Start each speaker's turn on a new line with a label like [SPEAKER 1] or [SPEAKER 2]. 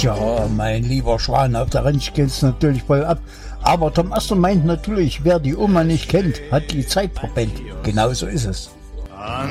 [SPEAKER 1] Tja, mein lieber Schwan, auf der Ranch geht's natürlich voll ab. Aber Tom Aster meint natürlich, wer die Oma nicht kennt, hat die Zeit verpennt. Genau so ist es.